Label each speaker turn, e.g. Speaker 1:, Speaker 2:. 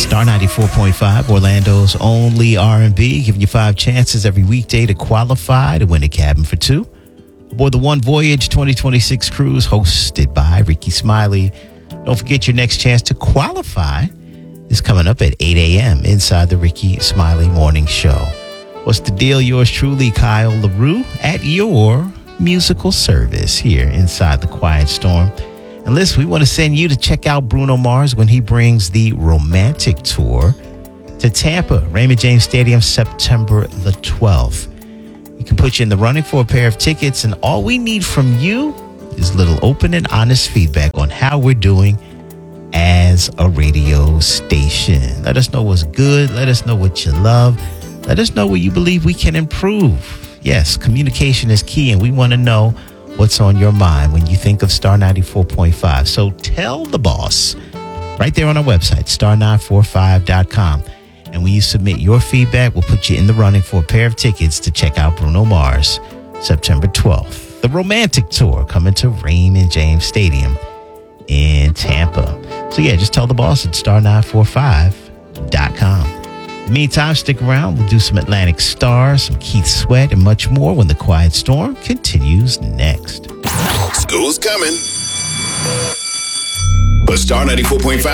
Speaker 1: Star 94.5, Orlando's only R&B, giving you 5 chances every weekday to qualify to win a cabin for 2 aboard the One Voyage 2026 cruise hosted by Ricky Smiley. Don't forget your next chance to qualify is coming up at 8 a.m. inside the Ricky Smiley Morning Show. What's the deal? Yours truly, Kyle LaRue, at your musical service here inside the Quiet Storm. And listen, we want to send you to check out Bruno Mars when he brings the Romantic Tour to Tampa, Raymond James Stadium, September the 12th. We can put you in the running for a pair of tickets, and all we need from you is a little open and honest feedback on how we're doing as a radio station. Let us know what's good. Let us know what you love. Let us know where you believe we can improve. Yes, communication is key, and we want to know what's on your mind when you think of Star 94.5. So tell the boss right there on our website, star945.com. And when you submit your feedback, we'll put you in the running for a pair of tickets to check out Bruno Mars, September 12th. The Romantic Tour coming to Raymond James Stadium in Tampa. So yeah, just tell the boss at star945.com. Meantime, stick around. We'll do some Atlantic Stars, some Keith Sweat, and much more when the Quiet Storm continues next.
Speaker 2: School's coming. But Star 94.5